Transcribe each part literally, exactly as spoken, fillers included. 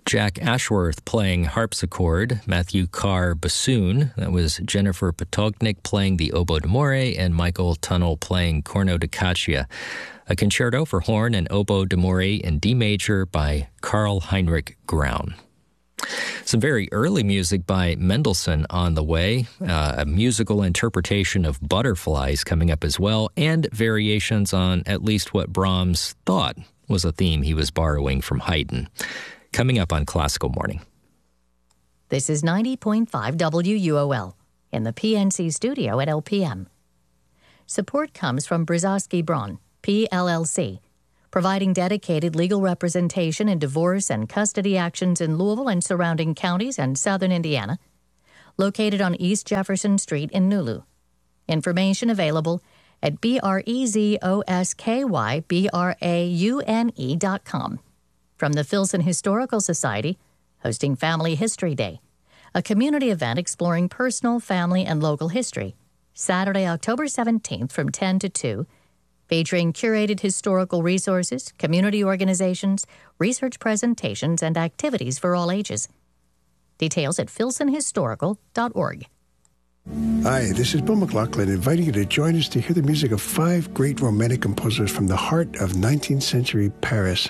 Jack Ashworth playing harpsichord, Matthew Carr bassoon, that was Jennifer Potognik playing the oboe d'amore, and Michael Tunnell playing corno da caccia. A concerto for horn and oboe d'amore in D major by Karl Heinrich Graun. Some very early music by Mendelssohn on the way, uh, a musical interpretation of Butterflies coming up as well, and variations on at least what Brahms thought was a theme he was borrowing from Haydn. Coming up on Classical Morning. This is ninety point five W U O L in the P N C studio at L P M. Support comes from Brzozowski Braun, P L L C, providing dedicated legal representation in divorce and custody actions in Louisville and surrounding counties and southern Indiana, located on East Jefferson Street in Nulu. Information available at B R E Z O S K Y B R A U N E dot com. From the Filson Historical Society, hosting Family History Day, a community event exploring personal, family, and local history, Saturday, October seventeenth from ten to two, featuring curated historical resources, community organizations, research presentations, and activities for all ages. Details at filson historical dot org. Hi, this is Bill McLaughlin inviting you to join us to hear the music of five great Romantic composers from the heart of nineteenth century Paris.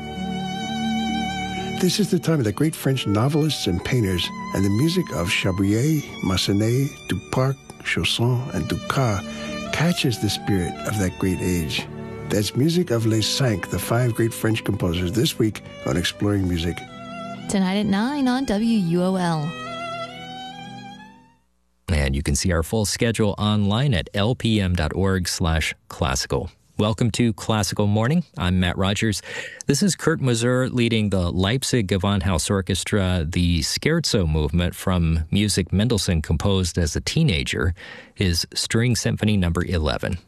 This is the time of the great French novelists and painters, and the music of Chabrier, Massenet, Duparc, Chausson, and Dukas catches the spirit of that great age. That's music of Les Cinq, the five great French composers, this week on Exploring Music. Tonight at nine on W U O L. And you can see our full schedule online at lpm.org slash classical. Welcome to Classical Morning. I'm Matt Rogers. This is Kurt Masur leading the Leipzig Gewandhaus Orchestra, the Scherzo movement from music Mendelssohn composed as a teenager, his String Symphony number eleven.